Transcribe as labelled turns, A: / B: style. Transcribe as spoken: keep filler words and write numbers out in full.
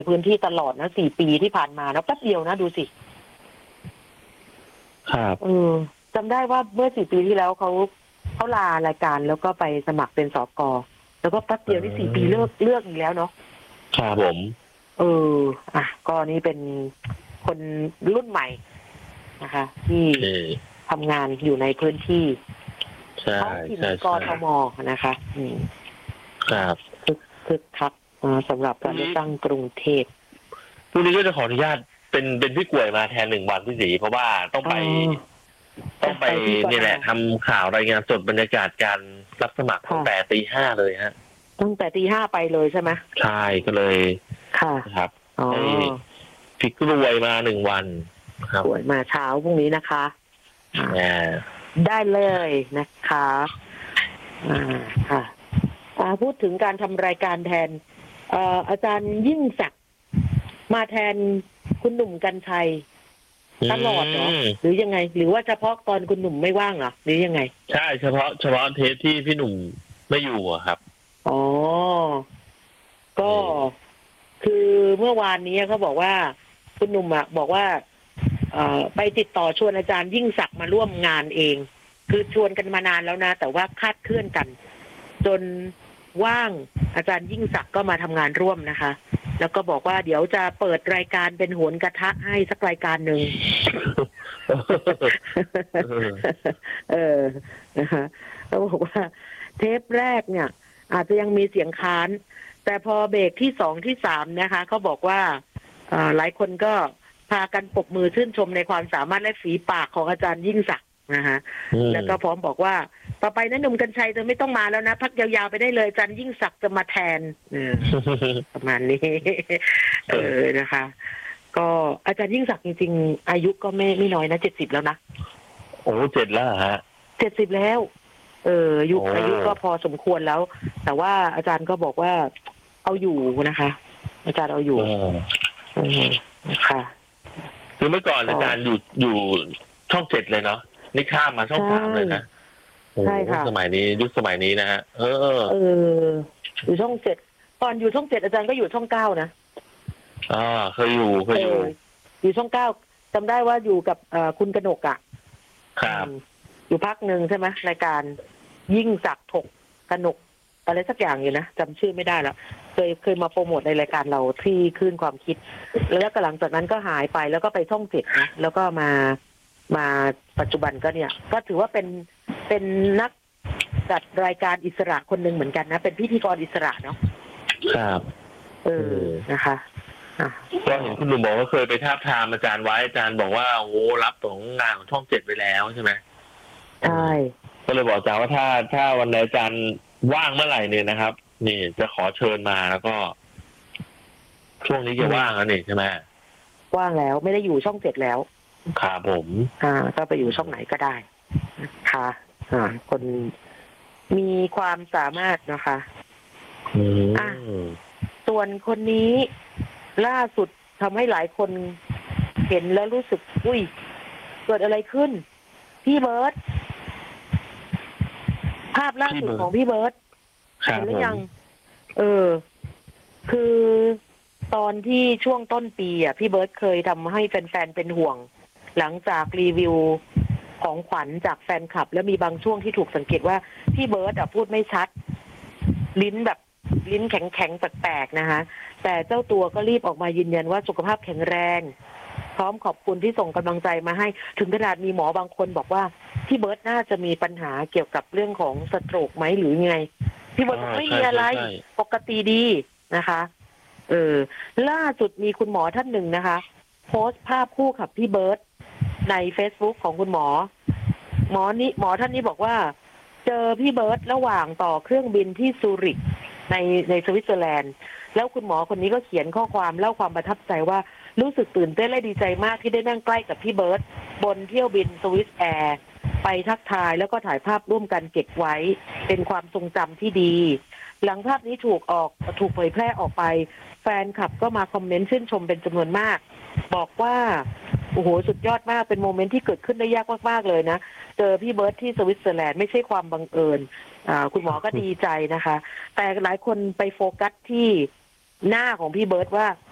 A: พื้นที่ตลอดนะสี่ปีที่ผ่านมาแล้วแป๊บเดียวนะดูสิ
B: ครับ
A: เออจำได้ว่าเมื่อสี่ปีที่แล้วเขาเขาลารายการแล้วก็ไปสมัครเป็นสกแล้วก็แป๊บเดียวนี่สี่ปีเลือกเลือกอีกแล้วเนาะ
B: ครับผม
A: เอออ่ะก็นี่เป็นคนรุ่นใหม่นะคะที่ทำงานอยู่ในพื้นที่ท้องถิ่นกทมนะคะอืม
B: ครับ
A: คึกคึกคักสำหรับการเลือกตั้งกรุงเทพ
B: พรุ่งนี้ก็จะขออนุญาตเป็นเป็นพี่กล้วยมาแทนหนึ่งวันพี่ศรีเพราะว่าต้องไปต้องไปนี่แหละทำข่าวรายงานสดบรรยากาศการรับสมัครตั้งแต่ตีห้าเลยฮะ
A: ตั้งแต่ตีห้าไปเลยใช่ไหม
B: ใช่ก็เลย
A: ค่ะ
B: ครับให้พี่กล้วยมาหนึ่งวัน
A: ครับกล้วยมาเช้าพรุ่งนี้นะคะได้เลยนะคะอ่าค่ะพูดถึงการทำรายการแทนอาจารย์ยิ่งศักดิ์มาแทนคุณหนุ่มกรรชัยตลอดเหรอหรือยังไงหรือว่าเฉพาะตอนคุณหนุ่มไม่ว่างเหรอหรือยังไง
B: ใช่เฉพาะเฉพาะเทปที่พี่หนุ่มไม่อยู่อะครับ
A: อ๋อก็คือเมื่อวานนี้เขาบอกว่าคุณหนุ่มอะบอกว่าไปติดต่อชวนอาจารย์ยิ่งศักดิ์มาร่วมงานเองคือชวนกันมานานแล้วนะแต่ว่าคาดเคลื่อนกันจนว่างอาจารย์ยิ่งศักดิ์ก็มาทำงานร่วมนะคะแล้วก็บอกว่าเดี๋ยวจะเปิดรายการเป็นโหนกระทะให้สักรายการหนึ่งเออนะคะเขาบอกว่าเทปแรกเนี่ยอาจจะยังมีเสียงค้านแต่พอเบรกที่สองที่สามนะคะเขาบอกว่าหลายคนก็พากันปรบมือชื่นชมในความสามารถและฝีปากของอาจารย์ยิ่งศักดิ์นะคะแล้วก็พร้อมบอกว่าต่อไปนะหนุ่มกรรชัยเธอไม่ต้องมาแล้วนะพักยาวๆไปได้เลยอาจารย์ยิ่งศักดิ์จะมาแทนประมาณนี้เออนะคะ ก็อาจารย์ยิ่งศักดิ์จริงๆอายุก็ไม่ไม่น้อยนะเจ็ดสิบแล้วนะ
B: โอ้เจ็ดแล้วฮะ
A: เจ็ดสิบแล้วเอออายุอายุก็พอสมควรแล้วแต่ว่าอาจารย์ก็บอกว่าเอาอยู่นะคะอาจารย์เอาอยู่ค่ะ
B: คือเมื่อก่อนอาจารย์อยู่อยู่ช่องเจ็ดเลยเนาะนี่ข้ามมาช่องสามเลยนะ
A: ใช่ค่ะ
B: สมัยนี้ยุคสมัยนี้นะฮะเออ
A: เอออยู่ช่องเจ็ดตอนอยู่ช่องเจ็ดอาจารย์ก็อยู่ช่องเก้านะ
B: อ่าเคยอยู่เคยอยู่
A: อยู่ช่องเก้าจำได้ว่าอยู่กับคุณกนกอ่ะ
B: ครับ
A: อยู่พักหนึ่งใช่ไหมรายการยิ่งศักดิ์ถกกนกอะไรสักอย่างอยู่นะจำชื่อไม่ได้แล้วเคยเคยมาโปรโมทในรายการเราที่คลื่นความคิดแล้วก็หลังจากนั้นก็หายไปแล้วก็ไปช่องเจ็ดนะแล้วก็มามาปัจจุบันก็เนี่ยก็ถือว่าเป็นเป็นนักจัดรายการอิสระคนหนึ่งเหมือนกันนะเป็นพิธีกรอิสระเนาะ
B: ครับ
A: เออนะคะ
B: ก็เห็นคุณหนุ่มบอกว่าเคยไปทาบทามอาจารย์ไว้อาจารย์บอกว่าโอ้รับของงานของช่องเจ็ดไปแล้วใช่ไหม
A: ใช่
B: ก็เลยบอกอาจารย์ว่าถ้าถ้าวันไหนอาจารย์ว่างเมื่อไหร่เนี่ยนะครับนี่จะขอเชิญมาแล้วก็ช่วงนี้จะว่างแล้วนี่ใช่ไหม
A: ว่างแล้วไม่ได้อยู่ช่องเจ็ดแล้ว
B: ครับผม
A: อ่าก็ไปอยู่ช่องไหนก็ได้ค่ะอ่าคนมีความสามารถนะคะอ่ะส่วนคนนี้ล่าสุดทำให้หลายคนเห็นแล้วรู้สึกอุ้ยเกิดอะไรขึ้นพี่เบิร์ตภาพล่าสุดของพี่เบิร์ตเห็นหรือยังเออคือตอนที่ช่วงต้นปีอ่ะพี่เบิร์ตเคยทำให้แฟนๆเป็นห่วงหลังจากรีวิวของขวัญจากแฟนคลับแล้วมีบางช่วงที่ถูกสังเกตว่าพี่เบิร์ตอ่ะพูดไม่ชัดลิ้นแบบลิ้นแข็งๆแปลกๆนะคะแต่เจ้าตัวก็รีบออกมายืนยันว่าสุขภาพแข็งแรงพร้อมขอบคุณที่ส่งกำลังใจมาให้ถึงขนาดมีหมอบางคนบอกว่าพี่เบิร์ตน่าจะมีปัญหาเกี่ยวกับเรื่องของสโตรกไหมหรือไงพี่เบิร์ตบอกไม่มีอะไรปกติดีนะคะเออล่าสุดมีคุณหมอท่านหนึ่งนะคะโพสต์ภาพคู่กับพี่เบิร์ตใน Facebook ของคุณหมอหมอนี้หมอท่านนี้บอกว่าเจอพี่เบิร์ตระหว่างต่อเครื่องบินที่ซูริกในในสวิตเซอร์แลนด์แล้วคุณหมอคนนี้ก็เขียนข้อความเล่าความประทับใจว่ารู้สึกตื่นเต้นและดีใจมากที่ได้นั่งใกล้กับพี่เบิร์ตบนเที่ยวบินสวิสแอร์ไปทักทายแล้วก็ถ่ายภาพร่วมกันเก็บไว้เป็นความทรงจำที่ดีหลังภาพนี้ถูกออกถูกเผยแพร่ออกไปแฟนคลับก็มาคอมเมนต์ชื่นชมเป็นจำนวนมากบอกว่าโอ้โหสุดยอดมากเป็นโมเมนต์ที่เกิดขึ้นได้ยากมากๆเลยนะเจอพี่เบิร์ตที่สวิตเซอร์แลนด์ไม่ใช่ความบังเอิญคุณหมอก็ดีใจนะคะแต่หลายคนไปโฟกัสที่หน้าของพี่เบิร์ตว่า